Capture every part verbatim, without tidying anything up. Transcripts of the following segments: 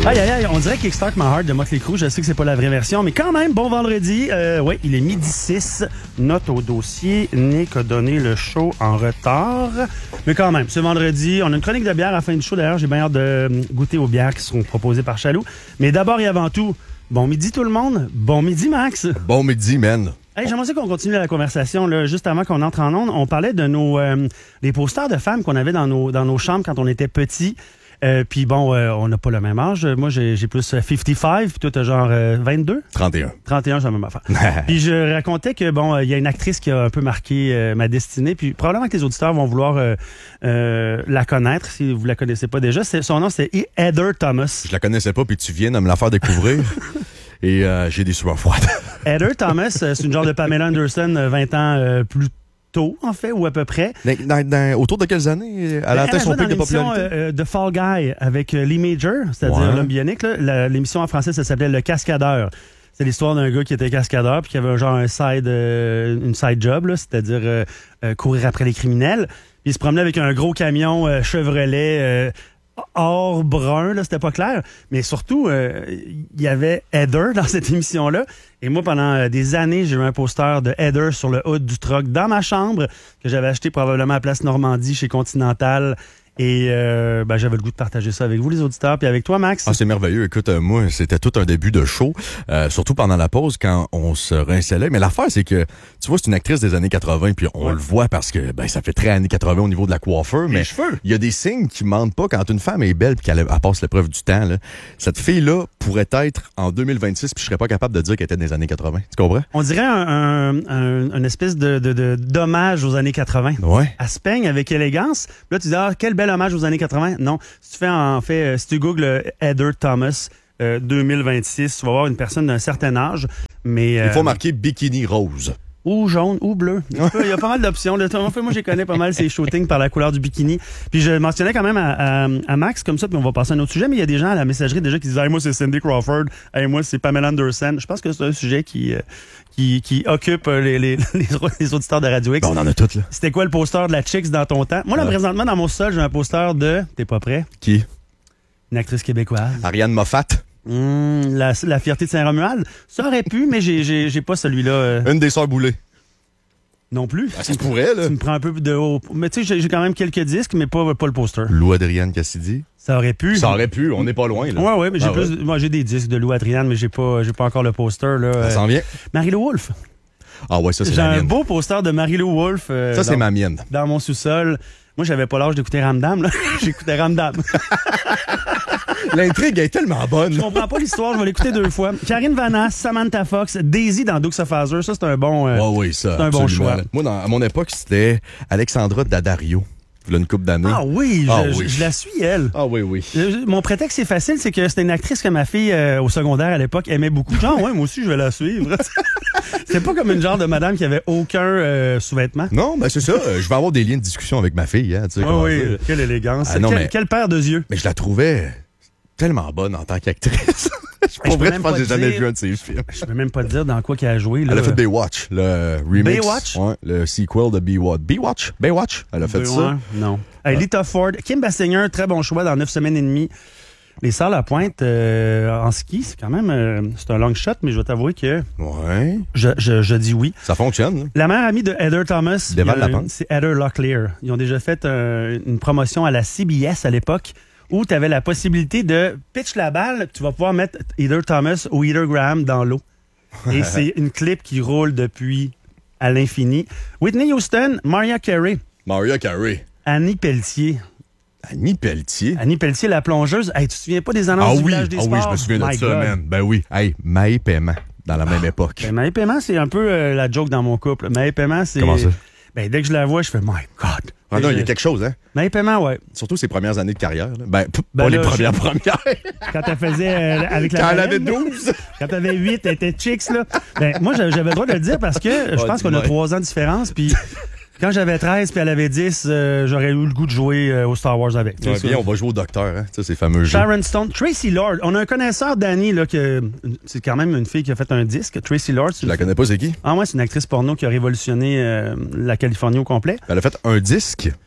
Aïe, aïe, aïe, on dirait Kickstart My Heart de Motley Crue. Je sais que c'est pas la vraie version, mais quand même, bon vendredi. Euh, oui, il est midi six. Note au dossier. Nick a donné le show en retard. Mais quand même, c'est vendredi. On a une chronique de bière à la fin du show. D'ailleurs, j'ai bien hâte de goûter aux bières qui seront proposées par Chaloux. Mais d'abord et avant tout, bon midi tout le monde. Bon midi, Max. Bon midi, man. Hey, j'aimerais ça qu'on continue la conversation là, juste avant qu'on entre en onde. On parlait de nos euh, les posters de femmes qu'on avait dans nos dans nos chambres quand on était petits. Euh, puis bon, euh, on n'a pas le même âge. Moi, j'ai, j'ai plus cinquante-cinq, puis toi, t'as genre euh, vingt-deux? trente et un. trente et un, c'est la même affaire. Puis je racontais que, bon, il y a une actrice qui a un peu marqué euh, ma destinée, puis probablement que les auditeurs vont vouloir euh, euh, la connaître, si vous la connaissez pas déjà. C'est, son nom, c'est Heather Thomas. Je la connaissais pas, puis tu viens de me la faire découvrir. Et euh, j'ai des sueurs froides. Heather Thomas, c'est une genre de Pamela Anderson, vingt ans euh, plus tôt, en fait, ou à peu près. Dans, dans, dans, autour de quelles années elle a atteint son pic de popularité? Euh, de Fall Guy avec euh, Lee Major, c'est-à-dire ouais. l'homme bionique. Là. La, l'émission en français, ça s'appelait Le Cascadeur. C'est l'histoire d'un gars qui était cascadeur puis qui avait genre un side, euh, une side job, là, c'est-à-dire euh, euh, courir après les criminels. Puis il se promenait avec un gros camion euh, Chevrolet euh, or brun, là, c'était pas clair. Mais surtout, euh, il y avait Heather dans cette émission-là. Et moi, pendant des années, j'ai eu un poster de Heather sur le hood du truck dans ma chambre que j'avais acheté probablement à Place Normandie chez Continental. Et euh, ben, j'avais le goût de partager ça avec vous, les auditeurs, puis avec toi, Max. Ah, c'est merveilleux. Écoute, euh, moi, c'était tout un début de show, euh, surtout pendant la pause, quand on se réinstallait. Mais l'affaire, c'est que, tu vois, c'est une actrice des années quatre-vingts, puis on ouais. le voit parce que ben ça fait très années quatre-vingts au niveau de la coiffeur. Mais il y a des signes qui mentent pas quand une femme est belle puis qu'elle elle passe l'épreuve du temps. Là. Cette fille-là pourrait être en deux mille vingt-six, puis je serais pas capable de dire qu'elle était des années quatre-vingts. Tu comprends? On dirait un, un, un, une espèce de, de, de d'hommage aux années quatre-vingts. Ouais. Elle se peigne avec élégance. Là, tu dis, ah, quel bel hommage aux années quatre-vingts. Non, si tu fais en fait, euh, si tu googles Heather Thomas euh, deux mille vingt-six, tu vas voir une personne d'un certain âge, mais euh, il faut marquer bikini rose. Ou jaune, ou bleu. Il y a pas mal d'options. Là. En fait, moi, j'ai connais pas mal ces shootings par la couleur du bikini. Puis je mentionnais quand même à, à, à Max comme ça, puis on va passer à un autre sujet, mais il y a des gens à la messagerie déjà qui disent hey, « moi, c'est Cindy Crawford. Hey, moi, c'est Pamela Anderson. » Je pense que c'est un sujet qui... Euh, Qui, qui occupe les, les, les, les auditeurs de Radio X. Bon, on en a toutes, là. C'était quoi le poster de la Chicks dans ton temps? Moi, là, ah. présentement, dans mon sol, j'ai un poster de... T'es pas prêt? Qui? Une actrice québécoise. Ariane Moffat. Mmh, la, la fierté de Saint-Romuald. Ça aurait pu, mais j'ai, j'ai, j'ai pas celui-là. Euh... Une des sœurs Boulay. Non plus. Ah, ça se pourrait, là. Tu me prends un peu de haut. Mais tu sais, j'ai, j'ai quand même quelques disques, mais pas, pas le poster. Lou Adrienne Cassidy. Ça aurait pu. Ça aurait pu, on n'est pas loin, là. Ouais, ouais, mais j'ai ah, plus. Ouais. Moi, j'ai des disques de Lou Adrienne, mais j'ai pas, j'ai pas encore le poster, là. Ça s'en vient. Marie-Lou Wolfe. Ah ouais, ça, c'est J'ai la mienne. un beau poster de Marie-Lou Wolfe. Euh, ça, c'est dans, ma mienne. Dans mon sous-sol. Moi, j'avais pas l'âge d'écouter Ramdam, là. J'écoutais Ramdam. L'intrigue est tellement bonne. Je comprends pas l'histoire, je vais l'écouter deux fois. Karine Vanasse, Samantha Fox, Daisy dans Dukes of Hazzard, ça, c'est un bon, euh, ouais, oui, ça, c'est un bon choix. Moi, dans, à mon époque, c'était Alexandra Daddario. Il y a une couple d'années. Ah oui, je, ah je, oui, je la suis, elle. Ah oui, oui. Je, mon prétexte, c'est facile, c'est que c'était une actrice que ma fille, euh, au secondaire, à l'époque, aimait beaucoup. Genre, ouais, moi aussi, je vais la suivre. C'est pas comme une genre de madame qui avait aucun euh, sous-vêtement. Non, ben c'est ça. Euh, je vais avoir des liens de discussion avec ma fille. Hein, tu sais, ah oui, dire. Quelle élégance. Ah, non, quelle, mais, quelle paire de yeux. Mais je la trouvais tellement bonne en tant qu'actrice. Je pourrais te faire que j'ai jamais vu un de ses films. Je peux même pas te dire dans quoi qu'elle a joué. Là. Elle a fait Baywatch, le remix. Baywatch? Ouais, le sequel de Baywatch. Baywatch? Baywatch? Elle a fait Bay- ça? Ouais, non. Hey, Lita Ford. Kim Basinger, très bon choix dans neuf semaines et demie. Les Sœurs La Pointe euh, en ski, c'est quand même... Euh, c'est un long shot, mais je vais t'avouer que... Ouais. Je, je, je dis oui. Ça fonctionne. Là. La meilleure amie de Heather Thomas, a, c'est Heather Locklear. Ils ont déjà fait euh, une promotion à la C B S à l'époque où tu avais la possibilité de pitch la balle, tu vas pouvoir mettre Heather Thomas ou Heather Graham dans l'eau. Et c'est une clip qui roule depuis à l'infini. Whitney Houston, Mariah Carey. Mariah Carey. Annie Pelletier. Annie Pelletier. Annie Pelletier, la plongeuse. Hey, tu te souviens pas des annonces ah du oui, village des ah sports? Ah oui, je me souviens My de ça, God. man. Ben oui. Hey, Maë Paiement, dans la même ah, époque. Ben, Maë Paiement, c'est un peu euh, la joke dans mon couple. Maë Paiement, c'est... Comment ça? Ben, dès que je la vois, je fais « My God! » Ah non, il y a quelque chose, hein? Maë Paiement, ouais. Surtout ses premières années de carrière. Là. Ben, p- Ben pas là, les premières je... premières. Quand elle faisait euh, avec la Quand elle baleine, avait douze. Quand elle avait huit, elle était chicks, là. Ben, moi, j'avais le droit de le dire parce que je oh, pense qu'on a trois ans de différence, puis... Quand j'avais treize puis elle avait dix, euh, j'aurais eu le goût de jouer euh, au Star Wars avec. Ouais, bien, on va jouer au docteur, hein, tu sais, ces fameux jeux. Sharon Stone, Tracy Lord. On a un connaisseur, Danny, là, que c'est quand même une fille qui a fait un disque. Tracy Lord. Tu la connais pas, c'est qui? Ah ouais, c'est une actrice porno qui a révolutionné euh, la Californie au complet. Elle a fait un disque?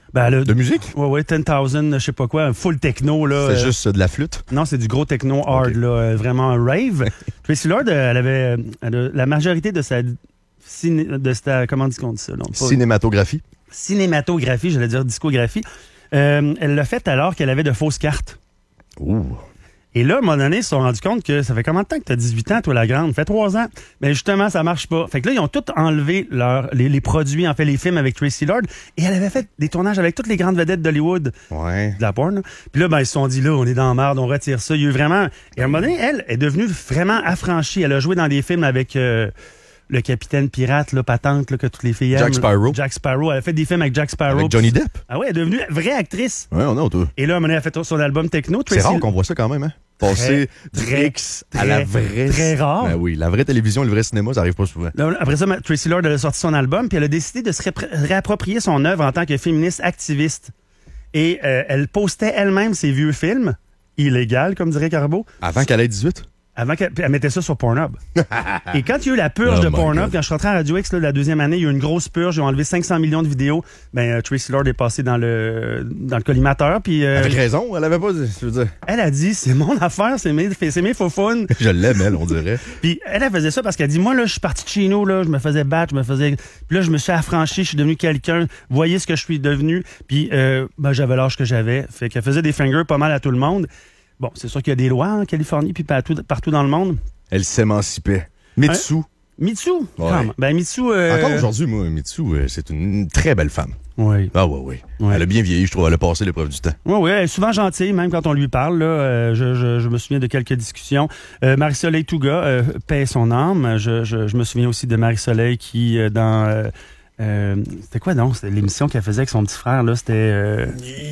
Ben, le, De musique? Ouais, ouais, dix mille, je sais pas quoi, un full techno, là. C'est euh, juste euh, de la flûte? Non, c'est du gros techno hard, Okay. là, euh, vraiment un rave. Tracy Lord, euh, elle avait euh, elle a- la majorité de sa, ciné, de sa, comment dit-on dit ça? Non, pas- Cinématographie? cinématographie, j'allais dire discographie. Euh, elle l'a fait alors qu'elle avait de fausses cartes. Ouh. Et là, à un moment donné, ils se sont rendus compte que ça fait combien de temps que tu as dix-huit ans, toi, la grande? Ça fait trois ans. Mais justement, ça marche pas. Fait que là, ils ont tout enlevé leur, les, les produits, en fait, les films avec Tracy Lord. Et elle avait fait des tournages avec toutes les grandes vedettes d'Hollywood. Ouais. De la porn. Là. Puis là, ben, ils se sont dit, là, on est dans la merde, on retire ça. Il y a eu vraiment... Et à un moment donné, elle est devenue vraiment affranchie. Elle a joué dans des films avec euh, le capitaine pirate, là, patente, là, que toutes les filles aiment. Jack Sparrow. Jack Sparrow. Elle a fait des films avec Jack Sparrow. Avec Johnny Depp? Ah ouais, elle est devenue vraie actrice. Ouais, on a, toi. Et là, à un moment donné, elle a fait son album techno. C'est Tracy... rare qu'on voit ça quand même, hein? Passer Très, du X à la vraie... très rare. Ben oui, la vraie télévision et le vrai cinéma, ça arrive pas souvent. Là, après ça, Tracy Lord elle a sorti son album, puis elle a décidé de se ré- réapproprier son œuvre en tant que féministe activiste. Et euh, elle postait elle-même ses vieux films, illégales, comme dirait Carbo, Avant qu'elle ait dix-huit? avant qu'elle elle mettait ça sur Pornhub. Et quand il y a eu la purge Oh de my Pornhub, God. quand je suis rentré à Radio X là, la deuxième année, il y a eu une grosse purge, ils ont enlevé cinq cents millions de vidéos. Ben, euh, Tracy Lord est passée dans le dans le collimateur, puis euh, Avec raison, elle avait pas... Je veux dire, elle a dit, c'est mon affaire, c'est mes, c'est mes faux fun. je l'aime, elle, on dirait. Puis elle, elle faisait ça parce qu'elle dit, moi, là, je suis parti de chez nous, là, je me faisais battre, je me faisais... Puis là, je me suis affranchi, je suis devenu quelqu'un. Voyez ce que je suis devenu. Puis euh, ben, j'avais l'âge que j'avais. Fait qu'elle faisait des fingers pas mal à tout le monde. Bon, c'est sûr qu'il y a des lois en Californie puis partout, partout dans le monde. Elle s'émancipait. Mitsu. Hein? Mitsu? Ouais. Comment? Ben, Mitsu... Euh... Encore aujourd'hui, moi, Mitsu, euh, c'est une très belle femme. Oui. Ah ouais, ouais, Ouais. Elle a bien vieilli, je trouve. Elle a passé l'épreuve du temps. Oui, oui, elle est souvent gentille, même quand on lui parle. Là, euh, je, je, je me souviens de quelques discussions. Euh, Marie-Soleil Touga, euh, paix son âme. Je, je, je me souviens aussi de Marie-Soleil qui, euh, dans... Euh, euh, c'était quoi donc? C'était l'émission qu'elle faisait avec son petit frère. Là, c'était... Euh,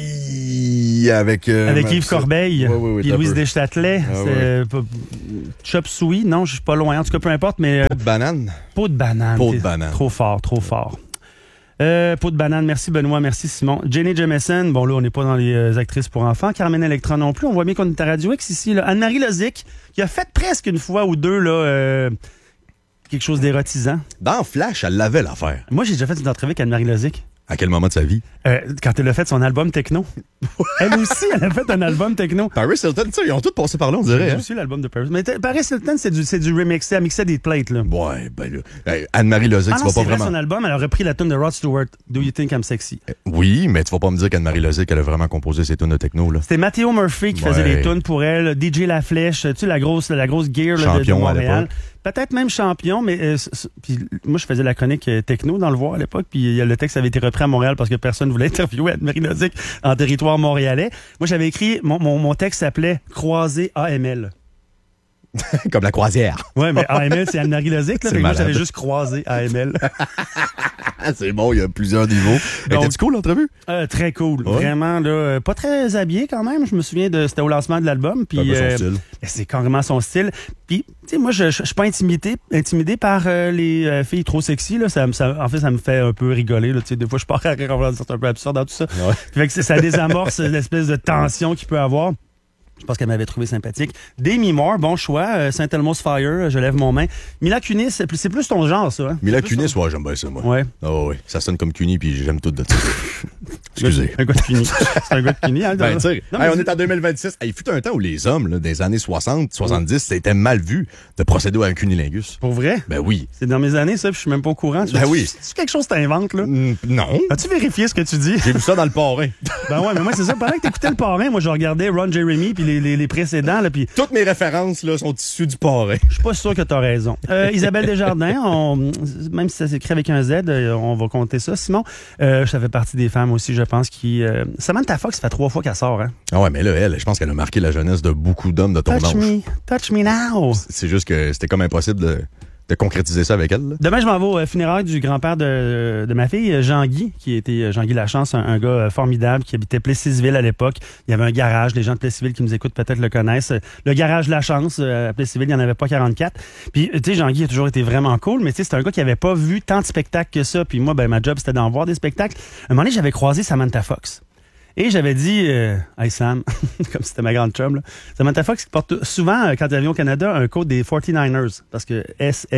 Hi, Avec, euh, avec ma- Yves Corbeil, Ouais, ouais, ouais, puis t'as Louise peu. Deschâtelet. Ah, c'est, euh, pas- Chop Suey, non, je suis pas loin. En tout cas, peu importe, mais... euh, Peau de banane. peau de banane. Peau de T'es banane. Trop fort, trop fort. Euh, peau de banane, merci Benoît, merci Simon. Jenny Jameson, bon là, on n'est pas dans les euh, actrices pour enfants. Carmen Electra non plus. On voit bien qu'on est à Radio X ici. Là. Anne-Marie Lozic, qui a fait presque une fois ou deux là, euh, quelque chose d'érotisant. Dans Flash, elle l'avait l'affaire. Moi, j'ai déjà fait une entrevue avec Anne-Marie Lozic. À quel moment de sa vie? Euh, quand elle a fait son album techno. Elle aussi, elle a fait un album techno. Paris Hilton, tu sais, ils ont tous passé par là, on dirait. J'ai Hein? aussi l'album de Paris. Mais t- Paris Hilton, c'est du, c'est du remix. Elle mixait des plates, là. Ouais, ben là. Hey, Anne-Marie Lozic, Ah tu non, vas pas c'est vrai, vraiment. son album, elle a repris la tune de Rod Stewart, Do You Think I'm Sexy? Oui, mais tu vas pas me dire qu'Anne-Marie Lozic, elle a vraiment composé ses tunes de techno, là. C'était Matteo Murphy qui Ouais. faisait les tunes pour elle, D J La Flèche, tu sais, la grosse, la grosse gear là, de, de Champion à Montréal. l'époque. Peut-être même champion, mais euh, c- c- puis moi, je faisais la chronique euh, techno dans le Voir à l'époque, puis euh, le texte avait été repris à Montréal parce que personne voulait interviewer Anne-Marie Lozic en territoire montréalais. Moi, j'avais écrit, mon, mon, mon texte s'appelait « Croisé A M L ». Comme la croisière. Ouais, mais A M L, c'est Anne-Marie Lozic, là, C'est fait que moi, malade. j'avais juste croisé A M L. Ah, c'est bon, il y a plusieurs niveaux. Donc- Était-tu cool, l'entrevue? Euh, très cool, Ouais. vraiment, là, euh, pas très habillé quand même. Je me souviens de, c'était au lancement de l'album, C'est un puis peu son euh, style. c'est carrément son style. Puis, tu sais, moi, je, je, je suis pas intimidé, intimidé par euh, les euh, filles trop sexy. Là. Ça, me- ça, en fait, ça me fait un peu rigoler. Là. Tu sais, des fois, je pars à rire en faisant des sortes un peu absurdes dans tout ça. Ouais. Fait que ça- ça désamorce l'espèce de tension qu'il peut avoir. Je pense qu'elle m'avait trouvé sympathique. Demi Moore, bon choix. Euh, Saint Elmo's Fire, je lève mon main. Mila Kunis, c'est plus, c'est plus ton genre, ça. Hein? Mila C'est plus Kunis, ouais, j'aime bien ça, moi. ton- Ouais. Ah ouais, ouais. Ça sonne comme Cuny, puis j'aime tout de ça. Excusez. Un gars de Cuny. C'est un gars de Cuny, hein? Ben, tu sais, Non, mais hey, on c'est- est en deux mille vingt-six. Hey, il fut un temps où les hommes, là, des années soixante, soixante-dix, c'était mal vu de procéder à un cunilingus. Pour vrai? Ben oui. C'est dans mes années, ça, puis je suis même pas au courant. Tu Ben tu- oui. C'est quelque chose que t'inventes, là? Mm, non. As-tu vérifié ce que tu dis? J'ai vu ça dans le parrain. Ben ouais, mais moi, c'est ça. Pendant que t'écoutais le parrain, moi, je regardais Ron Jeremy puis les, les, les précédents, là, puis Toutes mes références, là, sont issues du parrain. je suis pas sûr que t'as raison. Euh, Isabelle Desjardins, on, même si ça s'écrit avec un Z, euh, on va compter ça. Simon, euh, ça fait partie des femmes aussi, je pense, qui... Euh, Samantha Fox, ça fait trois fois qu'elle sort, hein? Ah ouais, mais là, elle, je pense qu'elle a marqué la jeunesse de beaucoup d'hommes de ton Touch âge. me, touch me now. C'est juste que c'était comme impossible de, de concrétiser ça avec elle, là. Demain, je m'en vais au euh, funérailles du grand-père de, de ma fille, Jean-Guy, qui était euh, Jean-Guy Lachance, un, un gars euh, formidable qui habitait Plessisville à l'époque. Il y avait un garage, les gens de Plessisville qui nous écoutent peut-être le connaissent. Le garage Lachance euh, à Plessisville, il n'y en avait pas quarante-quatre. Puis, tu sais, Jean-Guy a toujours été vraiment cool, mais tu sais, c'est un gars qui avait pas vu tant de spectacles que ça. Puis moi, ben, ma job, c'était d'en voir des spectacles. Un moment donné, j'avais croisé Samantha Fox. Et j'avais dit, euh, hey Sam, comme si c'était ma grande chum, là. Samantha Fox qui porte souvent, euh, quand elle vient au Canada, un code des forty-niners. Parce que S F,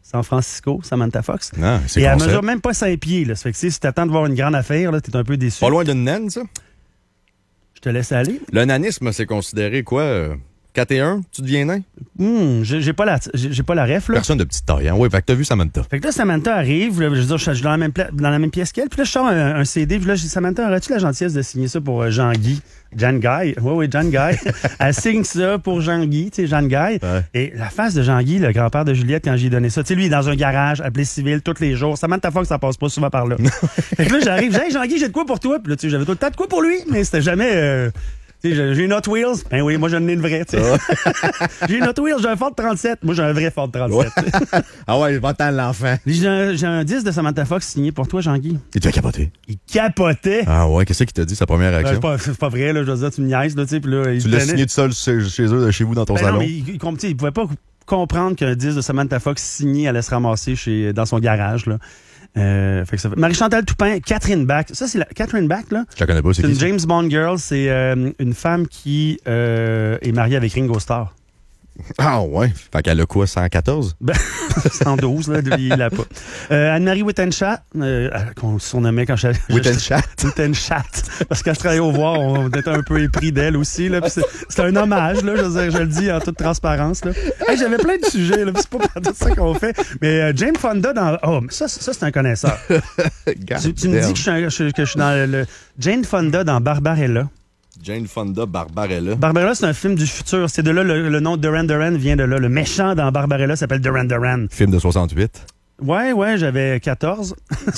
San Francisco, Samantha Fox. Ah, c'est Et elle concept. mesure même pas cinq pieds. Là. Ça fait que si tu attends de voir une grande affaire, là, t'es un peu déçu. Pas loin d'une naine, ça? Je te laisse aller. Le nanisme, c'est considéré quoi? euh, quatre et un, tu deviens nain? Hum, j'ai j'ai pas la j'ai j'ai pas la ref, là. Personne de petite taille, hein? Oui, fait que t'as vu Samantha. Fait que là, Samantha arrive, là, je veux dire, je suis dans la même, pla- dans la même pièce qu'elle, puis là, je sors un, un C D, puis là, je dis, Samantha, aurais-tu la gentillesse de signer ça pour euh, Jean-Guy? Jean-Guy? Oui, oui, Jean-Guy. Elle signe ça pour Jean-Guy, tu sais, Jean-Guy. Ouais. Et la face de Jean-Guy, le grand-père de Juliette, quand j'ai donné ça, tu sais, lui, il est dans un garage, appelé civil, tous les jours. Samantha Fox, ça passe pas souvent par là. Fait que là, j'arrive, j'ai hey, Jean-Guy, j'ai de quoi pour toi? Puis là, tu sais, j'avais tout le temps de quoi pour lui, mais c'était jamais... Euh, tu sais, j'ai- j'ai une Hot Wheels. Ben oui, moi, j'en ai une vraie, tu sais. J'ai une Hot Wheels, j'ai un Ford trente-sept. Moi, j'ai un vrai Ford trente-sept. Ah ouais, va-t'en l'enfant. J'ai un, j'ai un disque de Samantha Fox signé pour toi, Jean-Guy. Et tu as capoté. Il capotait. Ah ouais, qu'est-ce qu'il t'a dit, sa première Ben, réaction? c'est, pas, c'est pas vrai, là, je veux dire, tu me niaises, là, tu sais, puis là, il Tu l'as prenait- signé tout seul chez, chez eux, chez vous, dans ton Ben salon? non, mais il, il, com- tu sais, il pouvait pas comprendre qu'un disque de Samantha Fox signé allait se ramasser chez, dans son garage, là. Euh, fait que ça fait... Marie-Chantal Toupin, Catherine Bach. Ça, c'est la... Catherine Bach, là. Je la connais pas, c'est C'est qui? une ça? James Bond girl. C'est euh, une femme qui euh, est mariée avec Ringo Starr. Ah ouais. Fait qu'elle a quoi, cent quatorze? Ben, cent douze, là, lui, il l'a pas. Euh, Anne-Marie Wittenchat, euh, qu'on surnommait quand je... Wittenchat? Wittenchat. Parce qu'à je travaillais au voir, on était un peu épris d'elle aussi, là. Puis c'est, c'est un hommage, là, je, veux dire, je le dis en toute transparence, là. Hey, j'avais plein de sujets, là, puis c'est pas tout ça qu'on fait. Mais euh, Jane Fonda dans... Oh, mais ça, ça c'est un connaisseur. tu, tu me dis que je, suis un- je- que je suis dans le, le... Jane Fonda dans Barbarella. Jane Fonda Barbarella. Barbarella, c'est un film du futur. C'est de là, le, le nom de Duran Duran vient de là. Le méchant dans Barbarella s'appelle Duran Duran. Film de soixante-huit. Ouais, ouais, j'avais quatorze.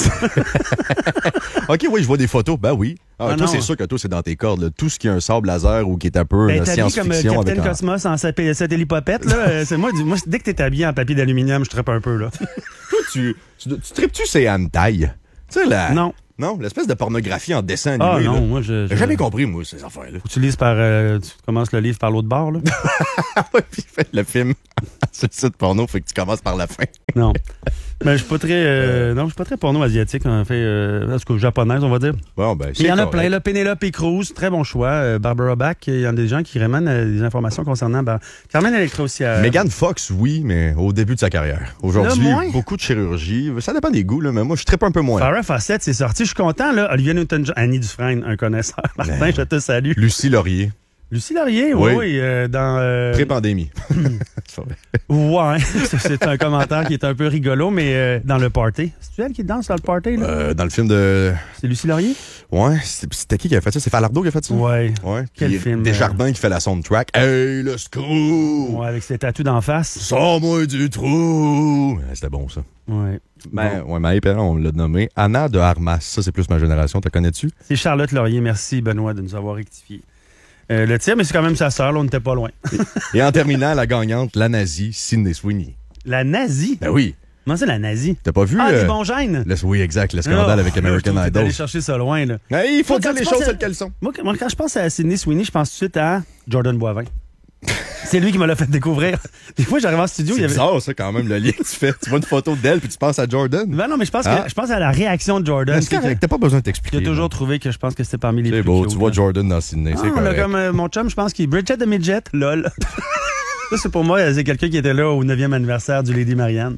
OK, oui, je vois des photos. Ben oui. Ah, Ah toi, non. c'est sûr que toi, c'est dans tes cordes. Là. Tout ce qui est un sable laser ou qui est un peu Ben, euh, t'es habillé comme euh, science-fiction Captain avec un... Cosmos en satellipopette, là. euh, c'est moi, du- moi, dès que t'es habillé en papier d'aluminium, je trippe un peu, là. Toi, tu, tu, tu tripes-tu ces hentai? Tu sais, la... Non. Non, l'espèce de pornographie en dessin Ah animé. non, là. moi, je. J'ai je- jamais compris, moi, ces affaires-là. Faut que tu lises par. euh, tu commences le livre par l'autre bord, là. Ouais, puis fait le film sur le site porno, fait que tu commences par la fin. Non. Mais je suis pas très. euh, non, je suis pas très porno asiatique, en fait. Euh, en tout cas, japonaise, on va dire. Bon, ben, c'est Il y en a correct. plein, là. Penelope Cruz, très bon choix. Euh, Barbara Bach, il y en a des gens qui ramènent euh, des informations concernant. Bar... Carmen Electra aussi. Euh... Megan Fox, oui, mais au début de sa carrière. Aujourd'hui, Là, moins. beaucoup de chirurgie. Ça dépend des goûts, là, mais moi, je trippe un peu moins. Farrah Fawcett, c'est sorti. Je suis content, là. Olivia Newton-John, Annie Dufresne, un connaisseur. Martin, Ben. je te salue. Lucie Laurier, Lucie Laurier, Oui. oui, oui, euh, dans. euh, pré-pandémie. C'est vrai. Ouais, c'est- c'est un commentaire qui est un peu rigolo, mais euh, dans le party. C'est elle qui danse dans le party, là? Euh, dans le film de... C'est Lucie Laurier? Ouais, c'est- c'était qui qui a fait ça? C'est Falardeau qui a fait ça? Ouais. Ouais. Quel Puis film, Desjardins qui fait la soundtrack. Hey, le screw! Ouais, avec ses tatous d'en face. Sors-moi du trou! Ouais, c'était bon, ça. Ouais. Ben, Bon. ouais, Maë Perrin, on l'a nommé. Anna de Armas. Ça, c'est plus ma génération. T'as connais-tu? C'est Charlotte Laurier. Merci, Benoît, de nous avoir rectifié. Euh, le tien, mais c'est quand même sa sœur, là, on n'était pas loin. Et en terminant, la gagnante, la nazie, Sydney Sweeney. La nazie? Ben oui. Comment c'est la nazie? T'as pas vu? Ah, euh, des bons gènes! le- oui, exact. Le scandale Oh, avec là, je American trouve que t'es Idol. allé chercher ça loin, là. Hey, il faut Moi, dire quand les tu choses penses à- telles qu'elles sont. Moi, moi, quand je pense à Sidney Sweeney, je pense tout de suite à Jordan Boivin. C'est lui qui me l'a fait découvrir. Des fois, j'arrive en studio, C'est il y avait... bizarre, ça, quand même, le lien que tu fais. Tu vois une photo d'elle puis tu penses à Jordan. Ben non, mais je pense, Ah. que, je pense à la réaction de Jordan. Mais C'est tu sais, correct, t'as pas besoin de t'expliquer. Qui a toujours là. trouvé que je pense que c'était parmi les C'est plus beau, cute, tu vois là. Jordan dans Sydney, c'est Ah, là, correct. comme euh, mon chum, je pense qu'il Bridget de Midget, lol. Ça, c'est pour moi, c'est quelqu'un qui était là au neuvième anniversaire du Lady Marianne.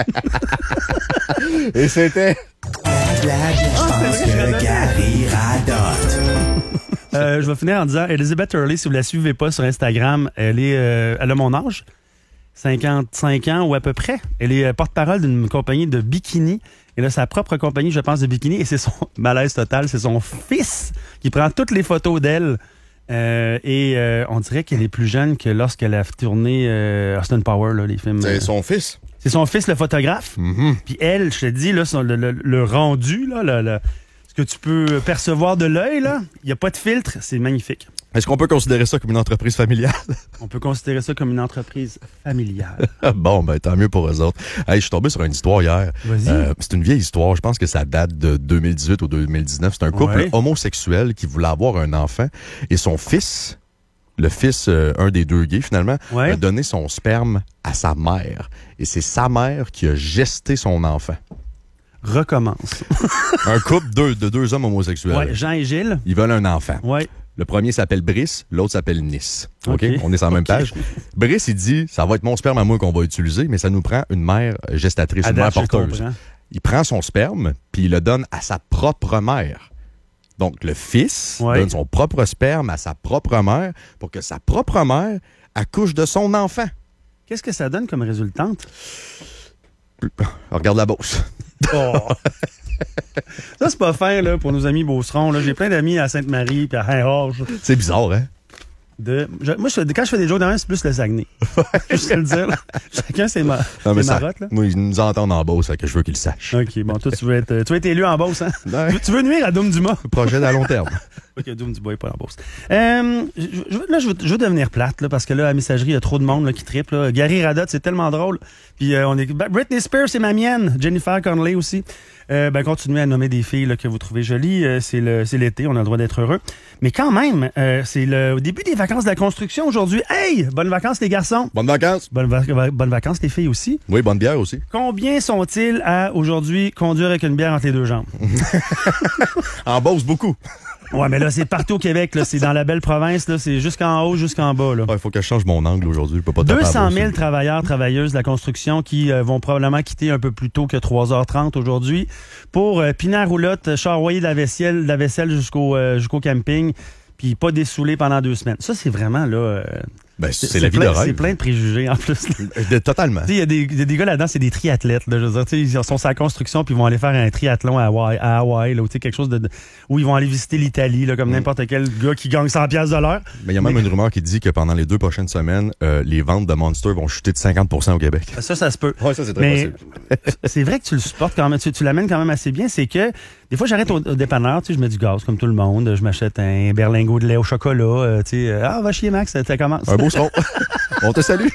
Et c'était... que Gary radote. Euh, je vais finir en disant, Elizabeth Hurley, si vous la suivez pas sur Instagram, elle est, euh, elle a mon âge, cinquante-cinq ans ou à peu près. Elle est euh, porte-parole d'une compagnie de bikini. Elle a sa propre compagnie, je pense, de bikini. Et c'est son malaise total, c'est son fils qui prend toutes les photos d'elle. Euh, et euh, on dirait qu'elle est plus jeune que lorsqu'elle a tourné euh, Austin Power, là, les films. C'est euh, son fils. C'est son fils, le photographe. Mhm. Puis elle, je te dis, là, son- le, le- le rendu, là, le- le- ce que tu peux percevoir de l'œil, là, il n'y a pas de filtre, c'est magnifique. Est-ce qu'on peut considérer ça comme une entreprise familiale? On peut considérer ça comme une entreprise familiale. Bon, ben tant mieux pour eux autres. Hey, je suis tombé sur une histoire hier. Vas-y. Euh, c'est une vieille histoire. Je pense que ça date de deux mille dix-huit ou deux mille dix-neuf. C'est un couple Ouais. homosexuel qui voulait avoir un enfant. Et son fils, le fils, euh, un des deux gays finalement, Ouais. a donné son sperme à sa mère. Et c'est sa mère qui a gesté son enfant. Recommence. Un couple de, de deux hommes homosexuels. Ouais, Jean et Gilles. Ils veulent un enfant. Ouais. Le premier s'appelle Brice, l'autre s'appelle Nice. OK? OK. On est sur la même OK. page. Brice, il dit, ça va être mon sperme à moi qu'on va utiliser, mais ça nous prend une mère gestatrice, À une mère date, je porteuse. comprends. Il prend son sperme, puis il le donne à sa propre mère. Donc, le fils Ouais. donne son propre sperme à sa propre mère pour que sa propre mère accouche de son enfant. Qu'est-ce que ça donne comme résultante? Regarde la bosse. Oh. Ça, c'est pas fin là, pour nos amis beaucerons. Là. J'ai plein d'amis à Sainte-Marie puis à Saint-Roch. C'est bizarre, hein? De... Je- moi, je- quand je fais des jokes de même, c'est plus le Saguenay. Je vais le dire. Là. Chacun ses, ma... Non, mais ses ça, marottes. Là. moi, ils nous entendent en Beauce, fait que je veux qu'ils le sachent. OK, bon, toi, tu veux être, tu veux être élu en Beauce, hein? Ouais. Tu veux nuire à Dom Dumas? Projet à long terme. OK, Dom Dumas n'est pas en Beauce. Euh, je, je- là, je veux, je veux devenir plate, là, parce que là, à la messagerie, il y a trop de monde là, qui triple. Là. Gary Radot, c'est tellement drôle. Puis euh, on est... Britney Spears, c'est ma mienne. Jennifer Connelly aussi. Euh, ben, continuez à nommer des filles là, que vous trouvez jolies. Euh, c'est, le, c'est l'été, on a le droit d'être heureux. Mais quand même, euh, c'est le début des vacances de la construction aujourd'hui. Hey! Bonnes vacances, les garçons! Bonnes vacances. Bonnes, va- bonnes vacances, les filles aussi. Oui, bonne bière aussi. Combien sont-ils à, aujourd'hui, conduire avec une bière entre les deux jambes? En Beauce, beaucoup. Ouais, mais là, c'est partout au Québec. Là, c'est dans la belle province. Là, c'est jusqu'en haut, jusqu'en bas. Là. Il faut que je change mon angle aujourd'hui. Je peux pas taper à deux cent Beauce. mille travailleurs, travailleuses de la construction qui euh, vont probablement quitter un peu plus tôt que trois heures trente aujourd'hui pour euh, piner à roulotte, charroyer de la vaisselle, de la vaisselle jusqu'au, euh, jusqu'au camping, puis pas dessoulé pendant deux semaines. Ça, c'est vraiment, là... euh, Ben, c'est, la vie plein, de rêve. c'est plein de préjugés, en plus. là. De- totalement. Tu sais, il y a des, il y a des gars là-dedans, c'est des triathlètes. Là, je veux dire, tu sais, ils sont sur la construction puis ils vont aller faire un triathlon à Hawaï, à Hawaï là, ou tu sais, quelque chose de, de- où ils vont aller visiter l'Italie, là, comme Mm. n'importe quel gars qui gagne cent piastres de l'heure. Mais il y a même Mais- une rumeur qui dit que pendant les deux prochaines semaines, euh, les ventes de Monster vont chuter de cinquante pour cent au Québec. Ça, ça se peut. Ouais, ça, c'est Mais c'est vrai que tu le supportes quand même, tu, tu l'amènes quand même assez bien. C'est que des fois, j'arrête au, au dépanneur, tu sais, je mets du gaz comme tout le monde. Je m'achète un berlingot de lait au chocolat. euh, tu sais, euh, ah, va chier, Max, ça, ça commence. Un beau son. On te salue.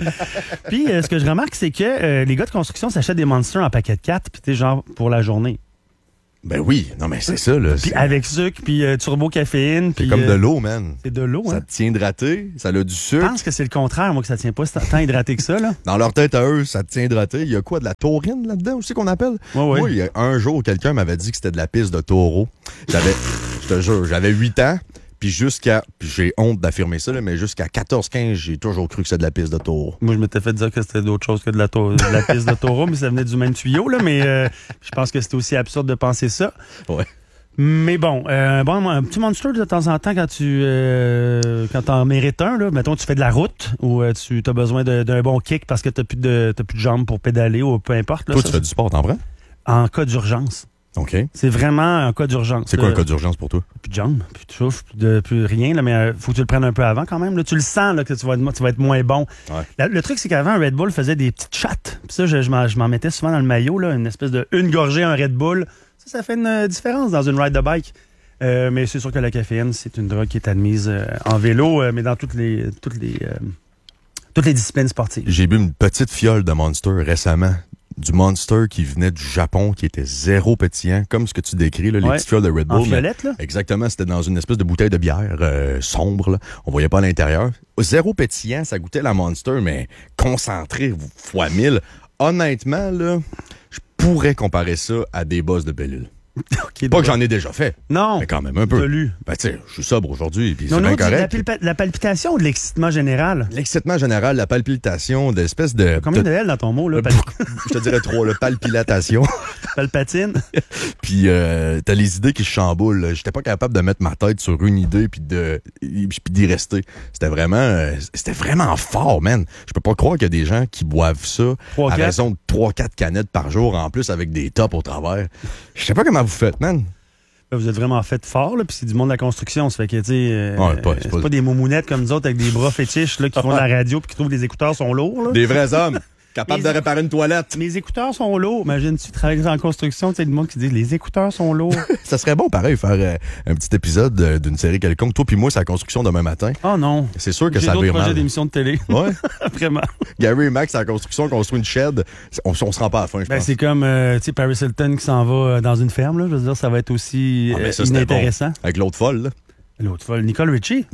Puis, euh, ce que je remarque, c'est que euh, les gars de construction s'achètent des Monsters en paquet de quatre, puis tu sais, genre pour la journée. Ben oui. Non, mais c'est ça, là. Puis C'est, avec sucre, puis euh, turbo caféine. c'est puis, comme euh, de l'eau, man. C'est de l'eau, Ça hein. te tient hydraté, ça a du Je sucre. pense que c'est le contraire, moi, que ça tient pas tant hydraté que ça, là. Dans leur tête à eux, ça te tient hydraté. Il y a quoi, de la taurine là-dedans aussi qu'on appelle? Ouais, ouais. Moi, il y a un jour, quelqu'un m'avait dit que c'était de la pisse de taureau. J'avais, je te jure, j'avais huit ans. Puis jusqu'à, puis j'ai honte d'affirmer ça, là, mais jusqu'à quatorze quinze, j'ai toujours cru que c'était de la pisse de taureau. Moi, je m'étais fait dire que c'était d'autre chose que de la, tau- de la piste de taureau, mais ça venait du même tuyau, là. Mais euh, je pense que c'était aussi absurde de penser ça. Ouais. Mais bon, euh, bon, un petit Monster de temps en temps quand tu euh, quand t'en mérites un, là, mettons tu fais de la route ou euh, tu as besoin de- d'un bon kick parce que t'as plus de t'as plus de jambes pour pédaler ou peu importe. Là, Toi, ça, tu fais du sport, t'en prends? en cas d'urgence. OK. C'est vraiment un cas d'urgence. C'est quoi un là. cas d'urgence pour toi? Plus de jambes, plus de souffle, plus, de, plus rien, là, mais euh, faut que tu le prennes un peu avant quand même. Là. Tu le sens là, que tu vas, être, tu vas être moins bon. Ouais. La- le truc, c'est qu'avant, Red Bull faisait des petites chattes. Puis ça, je, je m'en, je m'en mettais souvent dans le maillot, là, une espèce de une gorgée, un Red Bull. Ça, ça fait une euh, différence dans une ride de bike. Euh, mais c'est sûr que la caféine, c'est une drogue qui est admise euh, en vélo, euh, mais dans toutes les toutes les euh, toutes les disciplines sportives. J'ai bu une petite fiole de Monster récemment. Du Monster qui venait du Japon, qui était zéro pétillant, comme ce que tu décris, là, les Ouais. petites fioles de Red Bull. En mais- violette, là? Exactement, c'était dans une espèce de bouteille de bière euh, sombre. Là. On voyait pas à l'intérieur. Zéro pétillant, ça goûtait la Monster, mais concentré fois mille. Honnêtement, là, je pourrais comparer ça à des bosses de Bellule. Okay, Pas que j'en ai déjà fait, Non, mais quand même un t'as peu. lu. Ben, tu sais, je suis sobre aujourd'hui, puis c'est Non, non, bien tu dis de la, correct. palpa- de la palpitation ou de l'excitement général? L'excitement général, la palpitation, d'espèce de... Combien de- de L dans ton mot, là? Pal- je te dirais trois, le palpitation. palpatine? Puis euh, t'as les idées qui se chamboulent. là. J'étais pas capable de mettre ma tête sur une idée puis de puis d'y rester. C'était vraiment euh, c'était vraiment fort, man. Je peux pas croire qu'il y a des gens qui boivent ça Trois, à quatre. raison de trois quatre canettes par jour, en plus avec des tops au travers. Je sais pas comment vous faites, man. Vous êtes vraiment fait fort, là, puis c'est du monde de la construction. Ça fait que, tu sais, euh, Ouais, pas- c'est c'est pas- pas des moumounettes comme nous autres avec des bras fétiches là, qui font de la radio puis qui trouvent que les écouteurs sont lourds. Là. Des vrais hommes capables Les- de réparer une toilette. Mes écouteurs sont lourds. Imagine-tu travailler en construction, tu sais, du monde qui dit les écouteurs sont lourds. Ça serait bon, pareil, faire euh, un petit épisode euh, d'une série quelconque. Toi puis moi, c'est la construction demain matin. Oh non. C'est sûr que J'ai ça d'autres vire projets mal. d'émissions de télé. Ouais. Vraiment. Gary et Max, à la construction, construit une shed. On, on se rend pas à la fin, je Ben, pense. c'est comme euh, tu sais, Paris Hilton qui s'en va euh, dans une ferme. Là. Je veux dire, ça va être aussi Ah, mais euh, ça, c'était inintéressant. bon. Avec l'autre folle, là. L'autre folle, Nicole Richie. Ouais.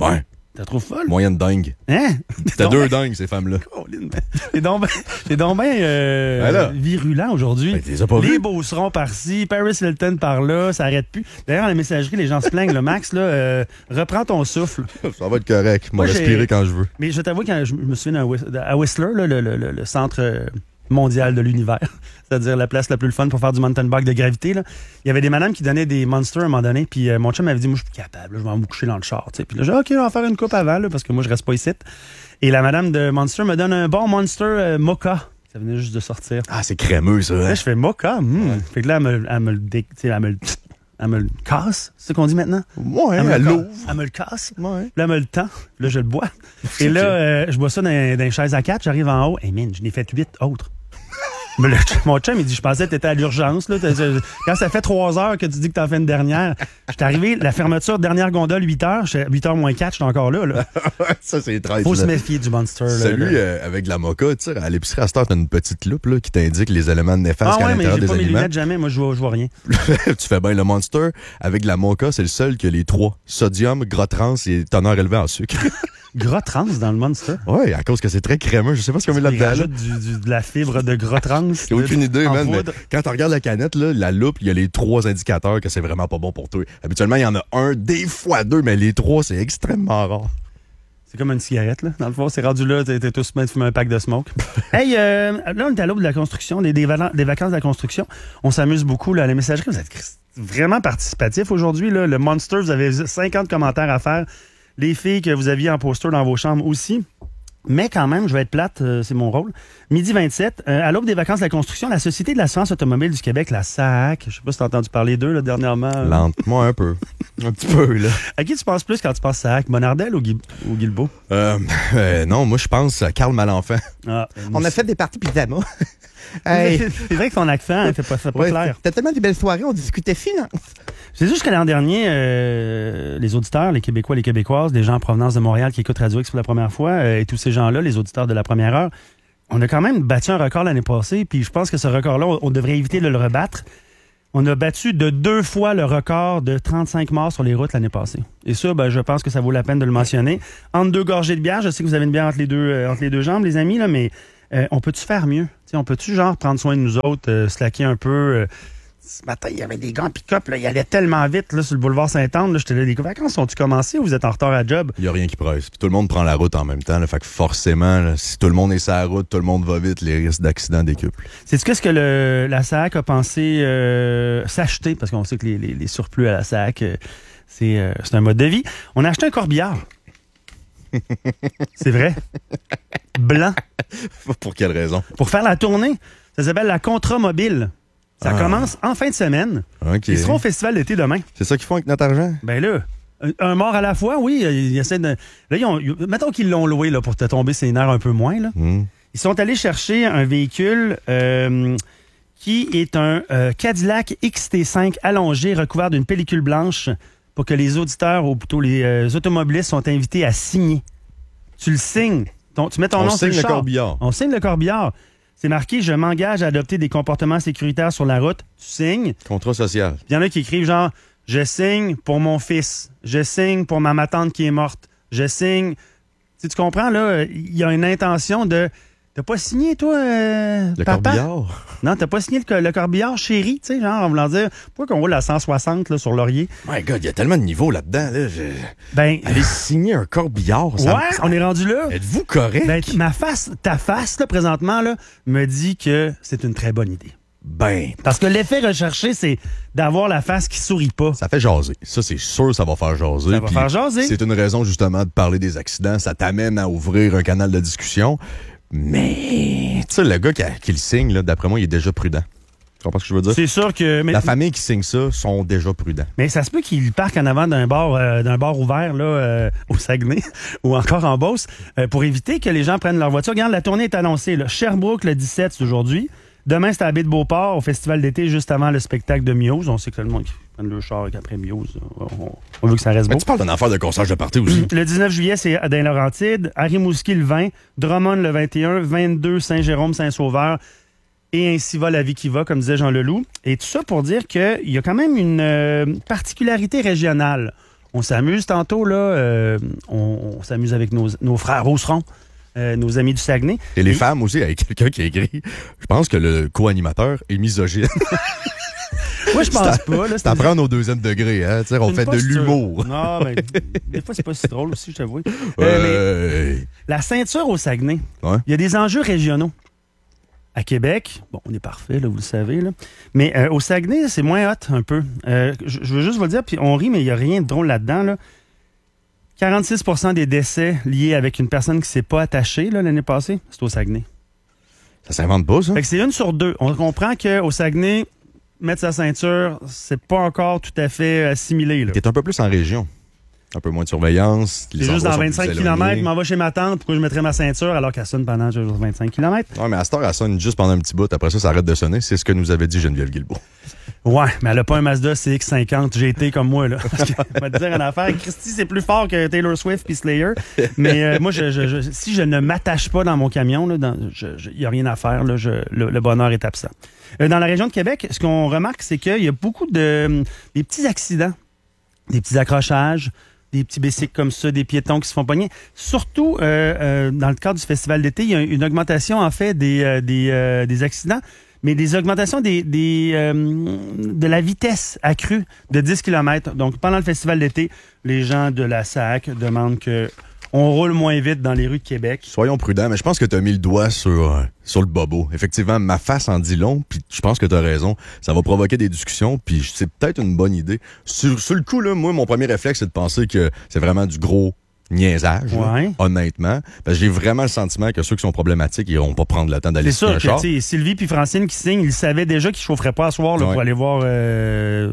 T'as trop folle? Moyenne dingue. Hein? T'as deux dingues, ces femmes-là. T'es donc bien ben, euh, voilà. virulent aujourd'hui. Ben, t'es pas les vu. Beaucerons par-ci, Paris Hilton par-là, ça arrête plus. D'ailleurs, à la messagerie, les gens se plaignent. Le Max, là, euh, reprends ton souffle. Ça va être correct. Moi, Moi, j'ai- respirer quand je veux. Mais je t'avoue, quand je me souviens d'un Whis- à Whistler, là, le, le- le- le centre euh, mondial de l'univers, c'est-à-dire la place la plus le fun pour faire du mountain bike de gravité, là, il y avait des madames qui donnaient des monsters à un moment donné, puis euh, mon chum m'avait dit, moi, je suis plus capable, là, je vais me coucher dans le char. Tu sais. Puis là, j'ai dit, OK, on va faire une coupe avant, là, parce que moi, je reste pas ici. Et la madame de Monster me donne un bon Monster euh, Mocha. Ça venait juste de sortir. Ah, c'est crémeux, ça. Là, Hein? je fais Mocha. hmm. Fait que là, elle me, elle me le dé- tu sais, elle me le elle me le casse, c'est ce qu'on dit maintenant? Ouais, Elle me, elle le, l'ouvre. ca- elle me le casse. Ouais. Puis là, elle me le tend. Là, je le bois. Et là, euh, je bois ça dans, dans une chaise à quatre. J'arrive en haut. Hey, man, je n'ai fait huit autres. Mais le, mon chum, il dit, je pensais que t'étais à l'urgence, là. T'as- t'as- Quand ça fait trois heures que tu dis que t'en fais une dernière, j'étais arrivé, la fermeture, dernière gondole, huit heures. huit heures moins quatre, j'étais encore là, là. Ça, c'est très Faut se méfier du Monster, là. Celui là. euh, avec de la mocha, tu sais, à l'épicerie à cette heure, t'as une petite loupe là, qui t'indique les éléments néfastes Ah qu'il y a ouais, à mais l'intérieur j'ai des pas mes aliments. lunettes jamais. Moi, je vois, je vois rien. Tu fais bien le Monster. Avec de la mocha, c'est le seul qui a les trois. Sodium, gras trans et teneur élevée en sucre. Gras trans dans le Monster. Ouais, à cause que c'est très crémeux. Je sais pas ce qu'on met Il là-dedans. là. rajoute du, du- de la fibre de gras trans. J'ai aucune idée, en man. Mais poudre. quand tu regardes la canette, là, la loupe, il y a les trois indicateurs que c'est vraiment pas bon pour toi. Habituellement, il y en a un, des fois deux, mais les trois, c'est extrêmement rare. C'est comme une cigarette, là. Dans le fond, c'est rendu là, t'es t'es tous mis de fumer un pack de smoke. Hey, euh, là, on est à l'aube de la construction, des, des, valan- des vacances de la construction. On s'amuse beaucoup, là, à la messagerie. Vous êtes vraiment participatif aujourd'hui, là. Le Monster, vous avez cinquante commentaires à faire. Les filles que vous aviez en poster dans vos chambres aussi. Mais quand même, je vais être plate, euh, c'est mon rôle. Midi vingt-sept, euh, à l'aube des vacances de la construction, la Société de l'assurance automobile du Québec, la S A A C, je sais pas si t'as entendu parler d'eux, là, dernièrement. Lentement, un peu. Un petit peu, là. À qui tu penses plus quand tu penses S A A C, Bonardel ou, Guy, ou Guilbeault? Euh, euh, non, moi, je pense à Karl Malenfant. Ah, On a fait des parties pyjama. Hey. C'est vrai que ton accent, hein, fait pas, fait pas Ouais, clair. C'était tellement des belles soirées, on discutait finance. C'est juste que l'an dernier, euh, les auditeurs, les Québécois, les Québécoises, des gens en provenance de Montréal qui écoutent Radio X pour la première fois, euh, et tous ces gens-là, les auditeurs de la première heure, on a quand même battu un record l'année passée, puis je pense que ce record-là, on, on devrait éviter de le rebattre. On a battu de deux fois le record de trente-cinq morts sur les routes l'année passée. Et ça, ben, je pense que ça vaut la peine de le mentionner. Entre deux gorgées de bière, je sais que vous avez une bière entre les deux, euh, entre les deux jambes, les amis, là, mais euh, on peut-tu faire mieux? T'sais, on peut-tu, genre, prendre soin de nous autres, euh, slacker un peu? euh, Ce matin, il y avait des gars en pick-up, là, ils allaient tellement vite là, sur le boulevard Sainte-Anne. Là, j'étais là, les vacances sont-tu commencées ou vous êtes en retard à job? Il y a rien qui presse. Puis tout le monde prend la route en même temps. Là, fait que forcément, là, si tout le monde est sur la route, tout le monde va vite, les risques d'accident décuplent. Sais-tu qu'est-ce que le, la S A A C a pensé euh, s'acheter? Parce qu'on sait que les, les, les surplus à la S A A C, euh, c'est, euh, c'est un mode de vie. On a acheté un corbillard. C'est vrai. Blanc. Pour quelle raison? Pour faire la tournée. Ça s'appelle la Contra Mobile. Ça Ah. commence en fin de semaine. OK. Ils seront au festival d'été demain. C'est ça qu'ils font avec notre argent? Ben là, un, un mort à la fois, oui. Ils essaient de. Là, ils ont, ils- mettons qu'ils l'ont loué là, pour te tomber ses nerfs un peu moins. Là. Hmm. Ils sont allés chercher un véhicule euh, qui est un euh, Cadillac X T cinq allongé recouvert d'une pellicule blanche pour que les auditeurs, ou plutôt les euh, automobilistes, sont invités à signer. Tu le signes. Ton- tu mets ton On nom sur signe le le char. corbillard. On signe le corbillard. C'est marqué « Je m'engage à adopter des comportements sécuritaires sur la route ». Tu signes. Contrat social. Il y en a qui écrivent genre « Je signe pour mon fils. Je signe pour ma ma tante qui est morte. Je signe... » Tu sais, tu comprends, là? Il y a une intention de... T'as pas signé, toi, euh, Le papa? corbillard. Non, t'as pas signé le, co- le corbillard chéri, tu sais, genre, en voulant dire, pourquoi qu'on roule à cent soixante là, sur Laurier? My God, il y a tellement de niveaux là-dedans. Là. Je... Ben, Allez signer un corbillard. Ça ouais, on est rendu là. me- Êtes-vous correct? Ben, ma face, ta face, là, présentement, là, me dit que c'est une très bonne idée. Ben, Parce que l'effet recherché, c'est d'avoir la face qui sourit pas. ça fait jaser. Ça, c'est sûr, ça va faire jaser. Ça va Puis faire jaser. C'est une raison, justement, de parler des accidents. Ça t'amène à ouvrir un canal de discussion. Mais, tu sais, le gars qui, a- qui le signe, là, d'après moi, il est déjà prudent. Tu comprends ce que je veux dire? C'est sûr que... Mais, La famille qui signe ça sont déjà prudents. mais ça se peut qu'il parque en avant d'un bar, euh, d'un bar ouvert là, euh, au Saguenay ou encore en Beauce euh, pour éviter que les gens prennent leur voiture. Regarde, la tournée est annoncée. Là. Sherbrooke, le dix-sept, c'est aujourd'hui. Demain, c'est à la baie de Beauport, au festival d'été, juste avant le spectacle de Muse. On sait que le monde qui prend le char et qu'après Muse, on, on veut que ça reste beau. Mais tu parles d'une affaire de concierge de party aussi. Le dix-neuf juillet, c'est à Dain-Laurentide, à Rimouski le vingt, Drummond le vingt et un, vingt-deux Saint-Jérôme, Saint-Sauveur, et ainsi va la vie qui va, comme disait Jean Leloup. Et tout ça pour dire qu'il y a quand même une euh, particularité régionale On s'amuse tantôt, là. euh, on on s'amuse avec nos, nos frères Rousseron, euh, nos amis du Saguenay. Et les Et- femmes aussi, avec quelqu'un qui a écrit, je pense que le co-animateur est misogyne. Moi, je pense pas. Là, C'est à prendre au deuxième degré, hein. Tu sais, on une fait de posture. l'humour. Non, mais des fois, c'est pas si drôle aussi, je t'avoue. Euh, mais Ouais. la ceinture au Saguenay, Ouais. il y a des enjeux régionaux. À Québec, bon, on est parfait, là, vous le savez, là. Mais euh, au Saguenay, c'est moins hot un peu. Euh, je, je veux juste vous le dire, puis on rit, mais il n'y a rien de drôle là-dedans. Là. quarante-six pour cent des décès liés avec une personne qui ne s'est pas attachée là, l'année passée, c'est au Saguenay. Ça s'invente pas, ça? Fait que c'est une sur deux. On comprend qu'au Saguenay, mettre sa ceinture, c'est pas encore tout à fait assimilé. Là. T'es un peu plus en région. Un peu moins de surveillance. C'est juste dans vingt-cinq kilomètres, je m'en vais chez ma tante, pourquoi je mettrais ma ceinture alors qu'elle sonne pendant juste vingt-cinq kilomètres? Ouais, mais à cette heure, elle sonne juste pendant un petit bout. Après ça, ça arrête de sonner. C'est ce que nous avait dit Geneviève Guilbeault. Ouais, mais elle a pas un Mazda C X cinquante G T comme moi, là. Parce que, on va te dire une affaire. Christy, c'est plus fort que Taylor Swift puis Slayer. Mais euh, moi, je, je, je- si je ne m'attache pas dans mon camion, il n'y a rien à faire. Là, je- le, le bonheur est absent. Euh, dans la région de Québec, ce qu'on remarque, c'est qu'il y a beaucoup de des petits accidents, des petits accrochages, des petits bicycles comme ça, des piétons qui se font pogner. Surtout, euh, euh, dans le cadre du festival d'été, il y a une augmentation, en fait, des, euh, des, euh, des accidents, mais des augmentations des, des, euh, de la vitesse accrue de dix kilomètres. Donc, pendant le festival d'été, les gens de la S A C demandent que on roule moins vite dans les rues de Québec. Soyons prudents, mais je pense que tu as mis le doigt sur, euh, sur le bobo. Effectivement, ma face en dit long, puis je pense que tu as raison. Ça va provoquer des discussions, puis c'est peut-être une bonne idée. Sur, sur le coup, là, moi, mon premier réflexe, c'est de penser que c'est vraiment du gros niaisage, là, Ouais. honnêtement. Parce que j'ai vraiment le sentiment que ceux qui sont problématiques, ils n'iront pas prendre le temps d'aller C'est sur sûr un que, char. tu sais, Sylvie puis Francine qui signent, ils savaient déjà qu'ils ne chaufferaient pas à soir là, Ouais. pour aller voir euh,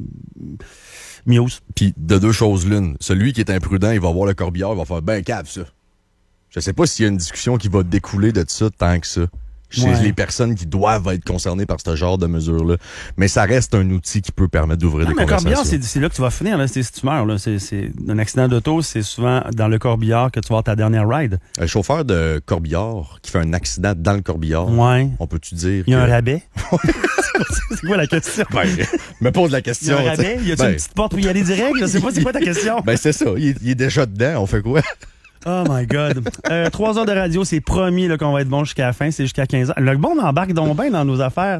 Muse. Puis de deux choses l'une. Celui qui est imprudent, il va voir le corbillard, il va faire ben cave ça. Je sais pas s'il y a une discussion qui va découler de ça tant que ça. Chez Ouais. les personnes qui doivent être concernées par ce genre de mesures-là. Mais ça reste un outil qui peut permettre d'ouvrir Non, des mais le corbillard, conversations. c'est c'est là que tu vas finir. Là. C'est- Si tu meurs, là. C'est, c'est, un accident d'auto, c'est souvent dans le corbillard que tu vas avoir ta dernière ride. Un chauffeur de corbillard qui fait un accident dans le corbillard, Ouais. on peut-tu dire Il y a que... un rabais. C'est quoi la question? Ben, me pose la Il y question. a un tu sais. rabais? Y a-tu Ben, une petite porte pour y aller direct? Je sais pas, c'est quoi ta question? ben c'est ça, il est, il est déjà dedans, on fait quoi? Oh my God. Euh, trois heures de radio, c'est promis là, qu'on va être bon jusqu'à la fin. C'est jusqu'à quinze heures. Le bon embarque donc bien dans nos affaires.